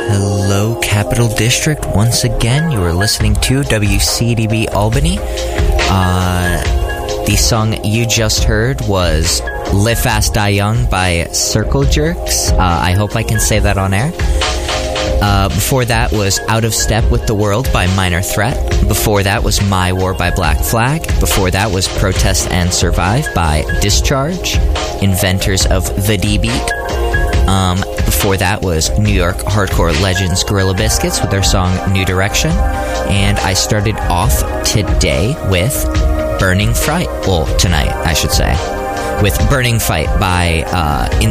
Hello, Capital District. Once again, you are listening to WCDB Albany. The song you just heard was Live Fast, Die Young by Circle Jerks. I hope I can say that on air. Before that was Out of Step with the World by Minor Threat. Before that was My War by Black Flag. Before that was Protest and Survive by Discharge, inventors of the D-Beat. Before that was New York hardcore legends Gorilla Biscuits with their song New Direction. And I started off today with Burning Fright. Well, tonight, I should say. With Burning Fight by